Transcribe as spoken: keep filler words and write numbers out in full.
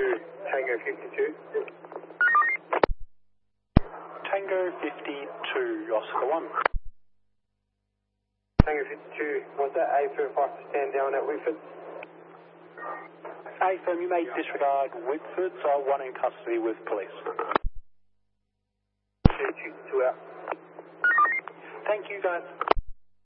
fifty-two, Tango fifty-two. Tango fifty-two, Oscar one. Tango fifty-two, was that A for if I to stand down at Whitford? A firm, you may disregard Whitford, so one in custody with police. Two, two, two out. Thank you guys.